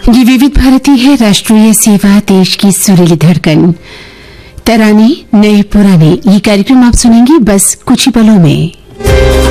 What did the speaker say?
ये विविध भारती है, राष्ट्रीय सेवा, देश की सुरीली धड़कन। तराने नए पुराने, ये कार्यक्रम आप सुनेंगे बस कुछ ही पलों में।